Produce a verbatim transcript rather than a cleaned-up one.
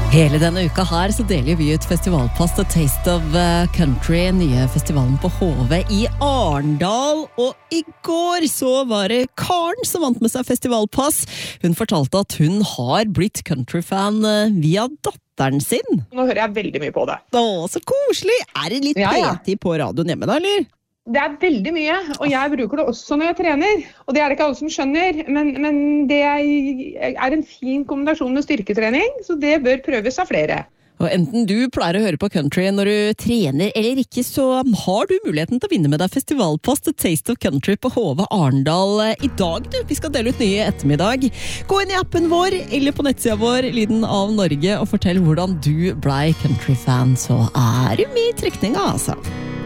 Hele denne uka her så deler vi ut festivalpass til Taste of Country, nye festivalen på H V i Arendal. Og i går så var det Karen som vant med seg festivalpass. Hun fortalte at hun har blitt countryfan via datteren sin. Nå hører jeg veldig mye på det. Å, så koselig! Er det litt Ja, ja. P ti på radioen hjemme da, eller? Det er veldig mye, og jeg bruker det også når jeg trener. Og det er det ikke alle som skjønner, men, men det er en fin kombinasjon med styrketrening, så det bør prøves av flere. Og enten du pleier å høre på country når du trener eller ikke, så har du muligheten til å vinne med deg festivalpass til Taste of Country på H V Arendal i dag. Du. Vi skal dele ut nye ettermiddag. Gå inn i appen vår eller på nettsida vår, Lyden av Norge, og fortell hvordan du ble countryfan, så er du med i trekninga, altså.